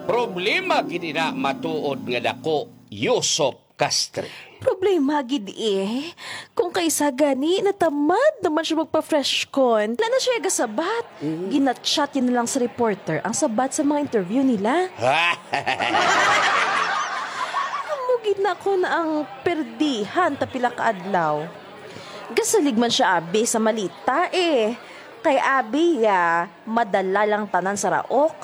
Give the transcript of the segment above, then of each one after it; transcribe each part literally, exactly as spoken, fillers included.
Problema gid na matuod nga dako, Yusop Castre. Problema gid eh. Kung kaysa gani, natamad naman siya magpa-fresh con. Wala na siya gasabat. Mm. Ginat-chat yun na lang sa reporter ang sabat sa mga interview nila. Amugid na ako na ang perdihan tapila kaadlaw. Gasalig man siya abi sa malita eh. Kay abi ya, madala lang tanan sa raok.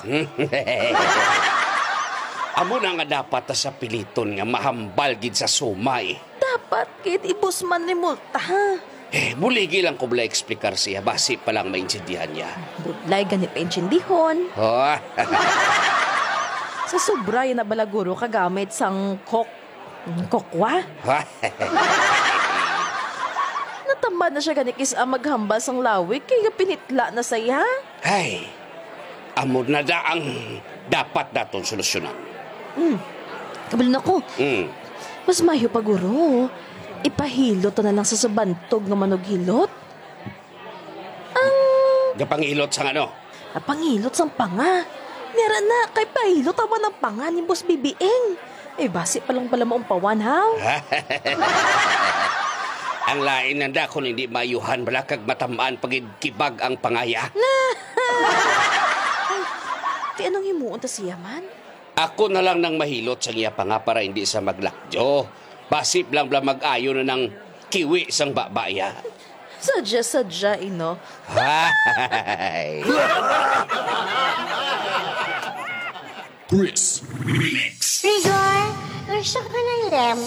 Amo na nga dapat sa piliton nga mahambal gid sa sumay. Dapat kit ibus man ni multa ha. Eh, buligi lang ko bala eksplikar siya. Basi pa lang maintindihan niya. Budlay ganit pa intindihon. Oh. Sa sobra yun na balaguro kagamit sang kok... kokwa? Natamad na siya ganikis ang maghambal sang lawik kaya pinitla na saya. Ay, amo na da ang dapat daton solusyonan. Hmm, kabalin ako. Mm. Mas mayo pa guro. Ipahilot na lang sa sabantog nga manughilot. Ang... Gapangilot sa ano? Apangilot sang panga. Nera na, kay pahilot awan ang panga ni Boss Bibiing. Eh, basi pa lang pala maumpawan, haw? Ang lain nanda kung hindi mayuhan balakag matamaan pagidkibag ang pangaya. Ay, ti anong himuon ta siya man? Ako na lang nang mahilot sa niya pa nga para hindi sa maglakjo. Basip lang bla mag-ayo na ng kiwi sang babaya. Sadya-sadya, ino. Hay! Chris Mix. Rigor, gusto ko ng lemon.